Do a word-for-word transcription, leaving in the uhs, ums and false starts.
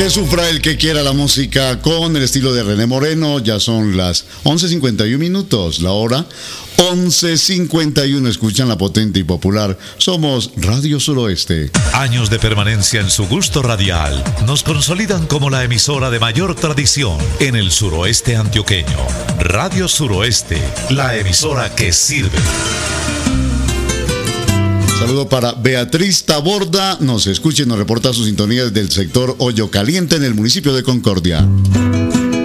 Que sufra el que quiera la música con el estilo de René Moreno. Ya son las once cincuenta y uno minutos, la hora once cincuenta y uno. Escuchan la potente y popular Somos Radio Suroeste. Años de permanencia en su gusto radial nos consolidan como la emisora de mayor tradición en el suroeste antioqueño. Radio Suroeste, la emisora que sirve. Saludo para Beatriz Taborda. Nos escucha y nos reporta su sintonía desde el sector Hoyo Caliente en el municipio de Concordia.